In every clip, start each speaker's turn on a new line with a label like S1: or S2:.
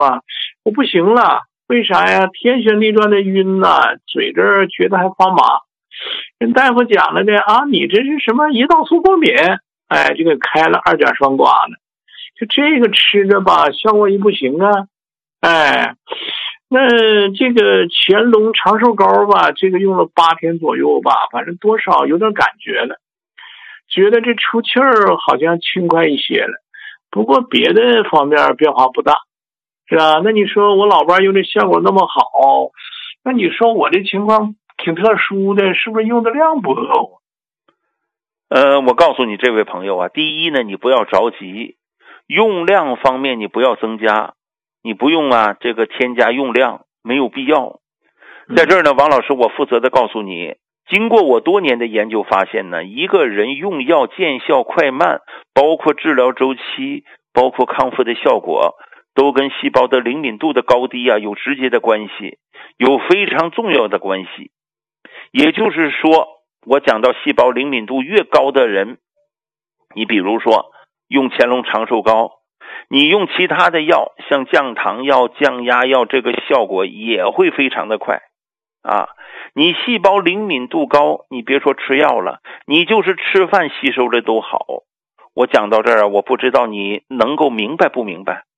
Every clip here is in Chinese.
S1: 我不行了，为啥呀？天旋地转的晕呐，嘴这儿觉得还发麻。跟大夫讲了的啊，你这是什么胰岛素过敏？哎，就给开了2甲双胍呢。就这个吃着吧，效果也不行啊。哎，那这个乾隆长寿膏吧，这个用了8天左右吧，反正多少有点感觉了，觉得这出气儿好像轻快一些了。不过别的方面变化不大，是吧？那你说我老伴用这效果那么好，那你说我这情况挺特殊的，是不是用的量不够？
S2: 我告诉你这位朋友啊，第一呢，你不要着急，用量方面你不要增加，你不用啊这个添加用量，没有必要。在这儿呢，王老师我负责的告诉你，经过我多年的研究发现呢，一个人用药见效快慢，包括治疗周期，包括康复的效果，都跟细胞的灵敏度的高低啊有直接的关系，有非常重要的关系。也就是说，我讲到细胞灵敏度越高的人，你比如说用乾隆长寿膏，你用其他的药像降糖药、降压药，这个效果也会非常的快啊。你细胞灵敏度高，你别说吃药了，你就是吃饭吸收的都好。我讲到这儿，我不知道你能够明白不明白。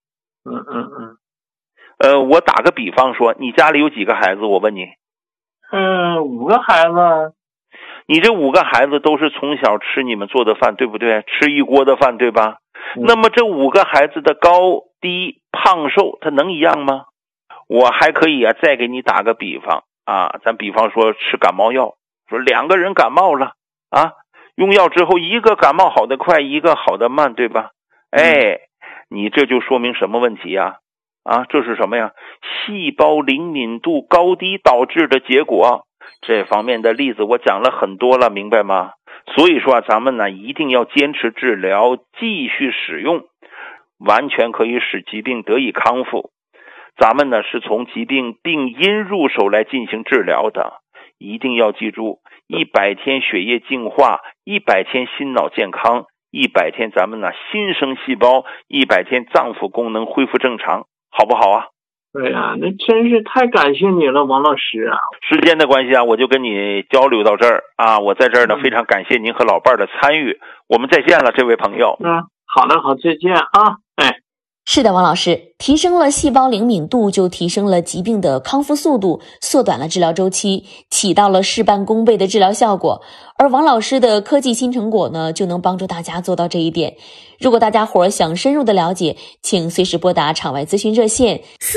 S2: 我打个比方说，你家里有几个孩子？我问你。
S1: 5个孩子。
S2: 你这5个孩子都是从小吃你们做的饭，对不对？吃一锅的饭，对吧？那么这5个孩子的高低胖瘦，他能一样吗？我还可以啊，再给你打个比方啊，咱比方说吃感冒药，说2个人感冒了啊，用药之后一个感冒好的快，一个好的慢，对吧？哎，你这就说明什么问题呀？这是什么呀？细胞灵敏度高低导致的结果。这方面的例子我讲了很多了，明白吗？所以说咱们呢一定要坚持治疗，继续使用，完全可以使疾病得以康复。咱们呢是从疾病病因入手来进行治疗的，一定要记住，100天血液净化，100天心脑健康，100天咱们呢新生细胞，100天脏腑功能恢复正常，好不好啊？
S1: 对呀，那真是太感谢你了，王老师啊！
S2: 时间的关系啊，我就跟你交流到这儿啊。我在这儿呢，非常感谢您和老伴儿的参与。我们再见了，这位朋友。
S1: 好的，好，再见啊！
S3: 是的，王老师，提升了细胞灵敏度，就提升了疾病的康复速度，缩短了治疗周期，起到了事半功倍的治疗效果。而王老师的科技新成果呢，就能帮助大家做到这一点。如果大家伙想深入的了解，请随时拨打场外咨询热线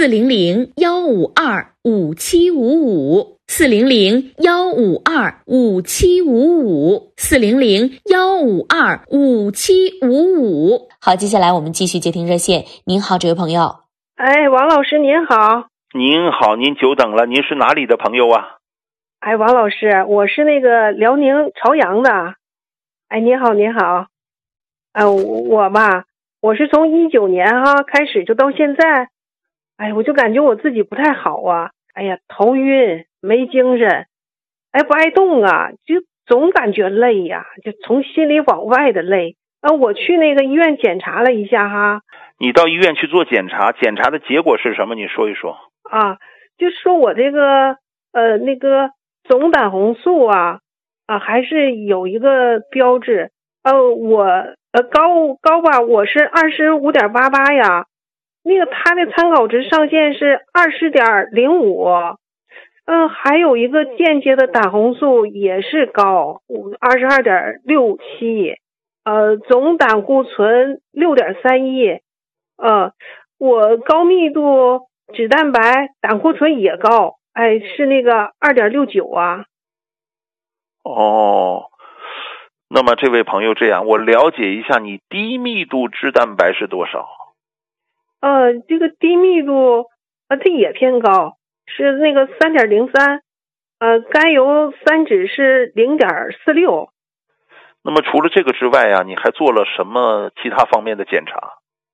S3: 400-152-5755，400-152-5755，400-152-5755。好，接下来我们继续接听热线。您好，这位朋友。
S4: 哎，王老师您好。
S2: 您好，您久等了，您是哪里的朋友啊？
S4: 哎，王老师，我是那个辽宁朝阳的。哎，您好，您好。我吧，我是从19年开始就到现在，哎，我就感觉我自己不太好啊。哎呀，头晕，没精神，哎，不爱动啊，就总感觉累呀，就从心里往外的累。我去那个医院检查了一下哈。
S2: 你到医院去做检查，检查的结果是什么？你说一说。
S4: 就说我这个那个总胆红素还是有一个标志。我高吧，我是25.88呀。那个他的参考值上限是20.05。还有一个间接的胆红素也是高，22.67。总胆固醇6.31。我高密度脂蛋白胆固醇也高，哎，是那个2.69啊。
S2: 那么这位朋友这样，我了解一下你低密度脂蛋白是多少？
S4: 这个低密度它也偏高，是那个3.03。甘油三酯是0.46。
S2: 那么除了这个之外你还做了什么其他方面的检查？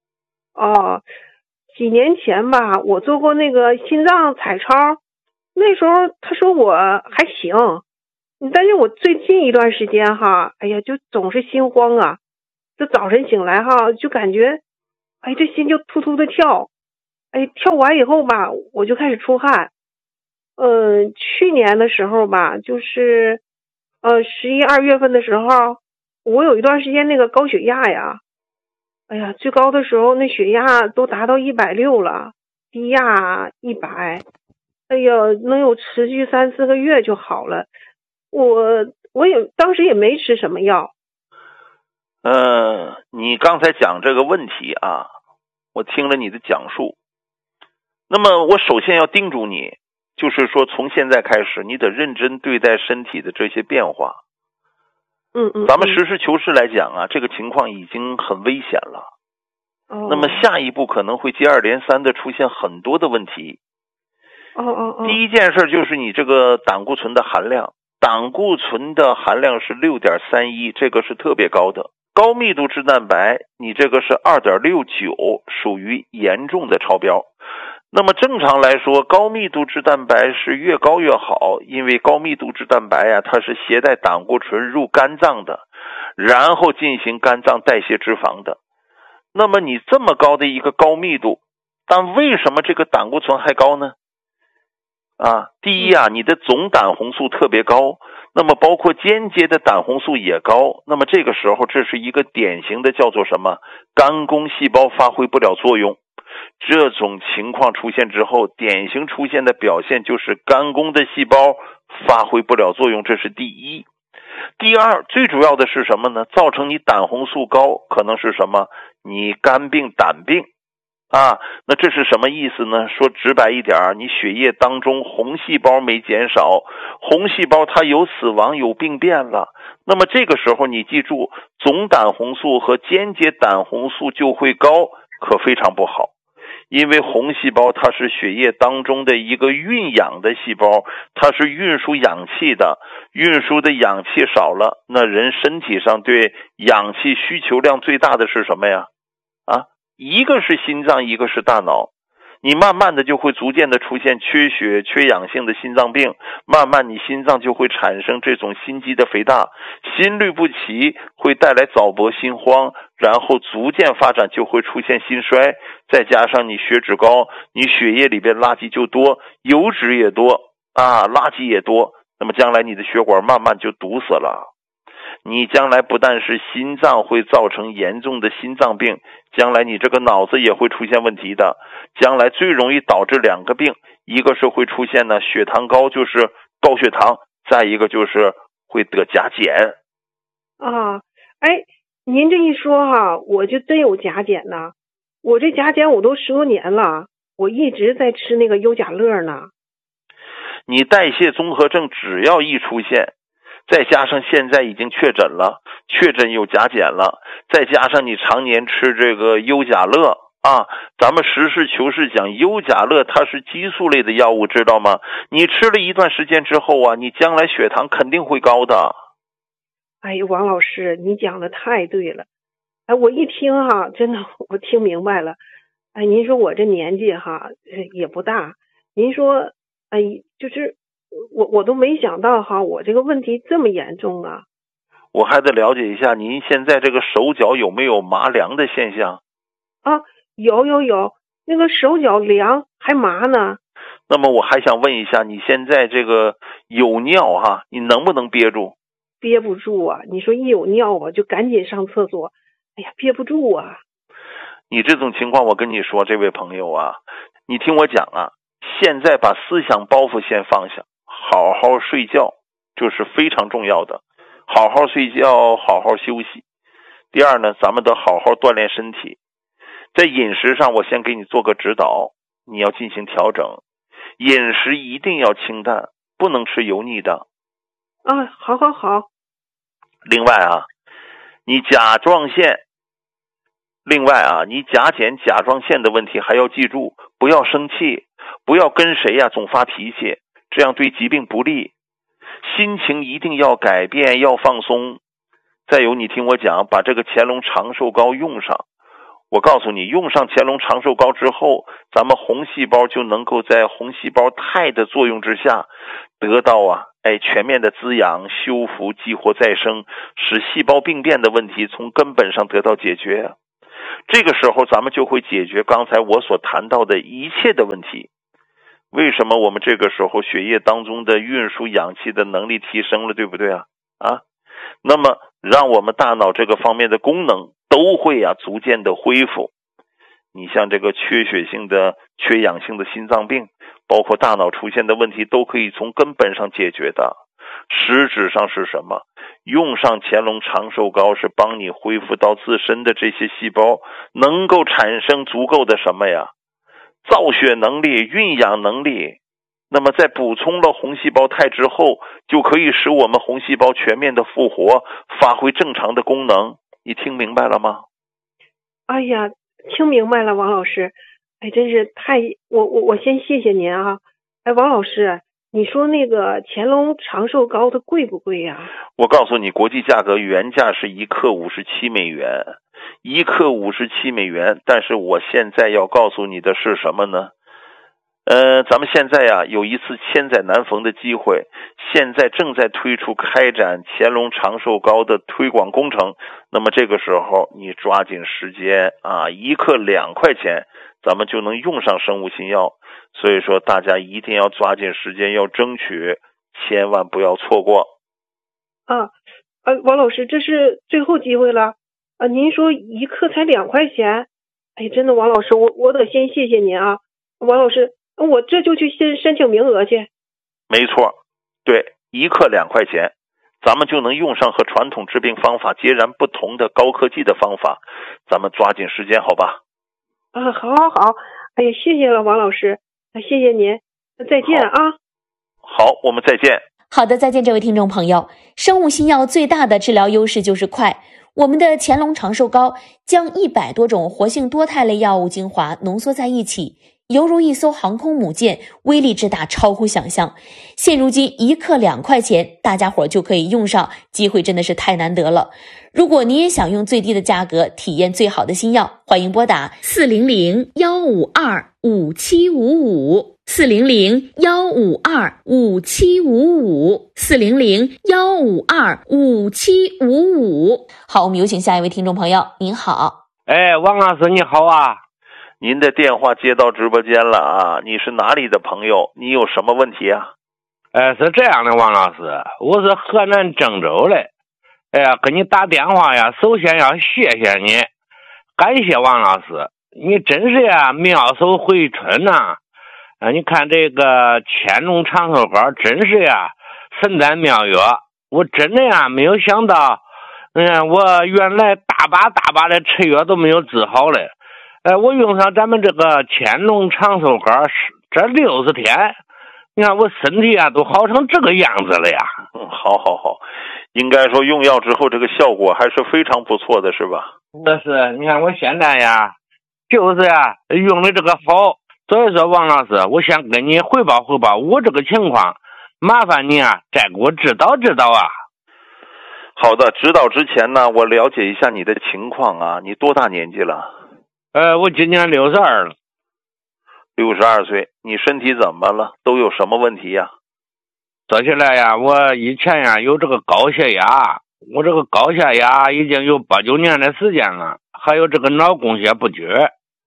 S4: 几年前吧，我做过那个心脏彩超，那时候他说我还行，但是我最近一段时间哎呀，就总是心慌啊，就早晨醒来就感觉，哎，这心就突突的跳， 跳完以后吧，我就开始出汗。去年的时候吧，就是11、2月份的时候，我有一段时间那个高血压呀，哎呀，最高的时候那血压都达到160了，低压100，哎呀，能有持续3、4个月就好了。我也当时也没吃什么药。
S2: 你刚才讲这个问题啊，我听了你的讲述。那么我首先要叮嘱你，就是说从现在开始，你得认真对待身体的这些变化。咱们实事求是来讲啊，这个情况已经很危险了。那么下一步可能会接二连三的出现很多的问题。第一件事就是你这个胆固醇的含量，胆固醇的含量是6.31，这个是特别高的。高密度脂蛋白，你这个是2.69，属于严重的超标。那么正常来说，高密度脂蛋白是越高越好，因为高密度脂蛋白啊，它是携带胆固醇入肝脏的，然后进行肝脏代谢脂肪的。那么你这么高的一个高密度，但为什么这个胆固醇还高呢？第一啊，你的总胆红素特别高，那么包括间接的胆红素也高，那么这个时候这是一个典型的叫做什么？肝弓细胞发挥不了作用。这种情况出现之后，典型出现的表现就是肝弓的细胞发挥不了作用，这是第一。第二，最主要的是什么呢？造成你胆红素高，可能是什么？你肝病、胆病。那这是什么意思呢？说直白一点，你血液当中红细胞没减少，红细胞它有死亡有病变了，那么这个时候你记住，总胆红素和间接胆红素就会高，可非常不好。因为红细胞它是血液当中的一个运氧的细胞，它是运输氧气的，运输的氧气少了，那人身体上对氧气需求量最大的是什么呀？一个是心脏，一个是大脑。你慢慢的就会逐渐的出现缺血缺氧性的心脏病，慢慢你心脏就会产生这种心肌的肥大，心律不齐会带来早搏心慌，然后逐渐发展就会出现心衰，再加上你血脂高，你血液里边垃圾就多，油脂也多垃圾也多，那么将来你的血管慢慢就堵死了。你将来不但是心脏会造成严重的心脏病，将来你这个脑子也会出现问题的。将来最容易导致2个病，一个是会出现呢血糖高，就是高血糖，再一个就是会得甲减。
S4: 您这一说我就真有甲减呢。我这甲减我都10多年了，我一直在吃那个优甲乐呢。
S2: 你代谢综合症只要一出现，再加上现在已经确诊了，确诊有甲减了，再加上你常年吃这个优甲乐咱们实事求是讲，优甲乐它是激素类的药物，知道吗？你吃了一段时间之后你将来血糖肯定会高的。
S4: 王老师，你讲的太对了。我一听真的我听明白了。您说我这年纪也不大，您说就是我都没想到我这个问题这么严重啊。
S2: 我还得了解一下您现在这个手脚有没有麻凉的现象？
S4: 有，那个手脚凉还麻呢。
S2: 那么我还想问一下，你现在这个有尿你能不能憋住？
S4: 憋不住啊，你说一有尿就赶紧上厕所，憋不住啊。
S2: 你这种情况我跟你说，这位朋友你听我讲现在把思想包袱先放下，好好睡觉，就是非常重要的。好好睡觉，好好休息。第二呢，咱们得好好锻炼身体。在饮食上我先给你做个指导，你要进行调整。饮食一定要清淡，不能吃油腻的。
S4: 好。
S2: 另外你甲状腺，你甲减甲状腺的问题还要记住，不要生气，不要跟谁总发脾气，这样对疾病不利。心情一定要改变，要放松。再有，你听我讲，把这个乾隆长寿膏用上。我告诉你，用上乾隆长寿膏之后，咱们红细胞就能够在红细胞肽的作用之下得到全面的滋养、修复、激活再生，使细胞病变的问题从根本上得到解决。 这个时候咱们就会解决刚才我所谈到的一切的问题。为什么我们这个时候血液当中的运输氧气的能力提升了，对不对啊？那么让我们大脑这个方面的功能都会逐渐的恢复。你像这个缺血性的、缺氧性的心脏病，包括大脑出现的问题，都可以从根本上解决的。实质上是什么？用上乾隆长寿膏是帮你恢复到自身的这些细胞能够产生足够的什么呀？造血能力、运氧能力。那么在补充了红细胞肽之后，就可以使我们红细胞全面的复活，发挥正常的功能。你听明白了吗？
S4: 哎呀，听明白了，王老师。真是我先谢谢您啊。王老师，你说那个乾隆长寿膏它贵不贵呀？
S2: 我告诉你，国际价格原价是1克57美元，1克57美元。但是我现在要告诉你的是什么呢？咱们现在有一次千载难逢的机会，现在正在推出开展乾隆长寿膏的推广工程。那么这个时候你抓紧时间1克2块钱，咱们就能用上生物新药。所以说大家一定要抓紧时间，要争取，千万不要错过。
S4: 王老师，这是最后机会了。您说1克才2块钱，真的，王老师，我得先谢谢您啊。王老师，我这就去申请名额去。
S2: 没错，对，1克2块钱，咱们就能用上和传统治病方法截然不同的高科技的方法。咱们抓紧时间，好吧？
S4: 好。谢谢了，王老师，谢谢您，再见啊。
S2: 好，我们再见。
S3: 好的，再见，这位听众朋友。生物新药最大的治疗优势就是快。我们的乾隆长寿膏将100多种活性多肽类药物精华浓缩在一起，犹如一艘航空母舰，威力之大超乎想象。现如今1克2块钱，大家伙就可以用上，机会真的是太难得了。如果你也想用最低的价格体验最好的新药，欢迎拨打400-152-5755 400-152-5755 400-152-5755。好，我们有请下一位听众朋友。您好。
S5: 王老师你好啊。
S2: 您的电话接到直播间了你是哪里的朋友？你有什么问题啊？
S5: 是这样的，王老师，我是河南郑州的。跟你打电话呀，首先要谢谢你，感谢王老师，你真是妙手回春呐。你看这个乾隆长寿膏真是神丹妙药，我真的没有想到，我原来大把的吃药都没有治好嘞。我用上咱们这个乾隆长寿膏这60天，你看我身体都好成这个样子了呀。
S2: 好，应该说用药之后这个效果还是非常不错的，是吧？
S5: 是，你看我现在就是用的这个好。所以说王老师，我想跟你汇报我这个情况，麻烦你再给我指导啊。
S2: 好的，指导之前呢，我了解一下你的情况你多大年纪了？
S5: 我今年62了。
S2: 62岁，你身体怎么了？都有什么问题呀？
S5: 说起来我以前有这个高血压，我这个高血压已经有8、9年的时间了，还有这个脑供血不绝。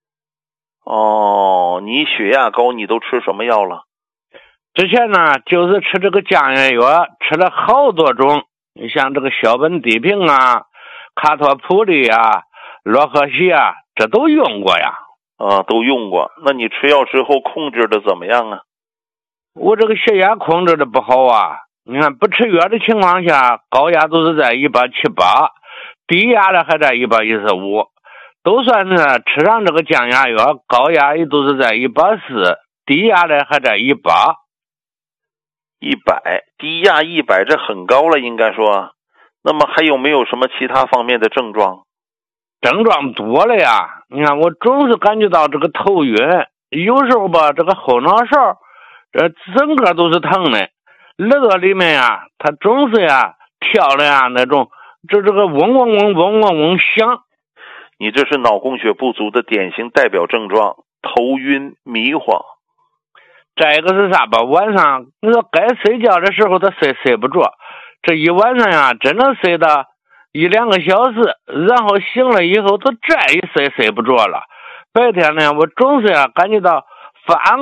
S2: 你血压高，你都吃什么药了？
S5: 之前就是吃这个降压药，吃了好多种，像这个硝苯地平卡托普利洛克西这都用过呀。
S2: 都用过。那你吃药之后控制的怎么样啊？
S5: 我这个血压控制的不好你看不吃药的情况下，高压都是在178，低压的还在115，都算是吃上这个降压药，高压也都是在140，低压的还在100。
S2: 低压100，这很高了，应该说。那么还有没有什么其他方面的症状？
S5: 症状多了呀，你看我总是感觉到这个头晕，有时候这个后脑勺这整个都是疼的，耳朵里面它总是跳的那种这个嗡嗡嗡嗡嗡嗡响。
S2: 你这是脑供血不足的典型代表症状，头晕迷晃。
S5: 再一个是啥吧，晚上你说该睡觉的时候他睡不着，这一晚上真的睡到 1-2个小时，然后醒了以后都再一睡不着了。白天呢，我总是感觉到发